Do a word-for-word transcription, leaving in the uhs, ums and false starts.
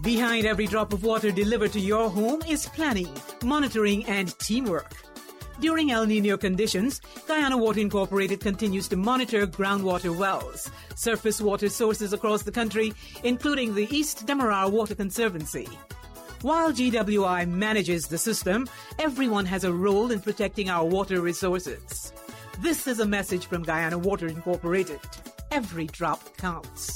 Behind every drop of water delivered to your home is planning, monitoring, and teamwork. During El Niño conditions, Guyana Water Incorporated continues to monitor groundwater wells, surface water sources across the country, including the East Demerara Water Conservancy. While G W I manages the system, everyone has a role in protecting our water resources. This is a message from Guyana Water Incorporated. Every drop counts.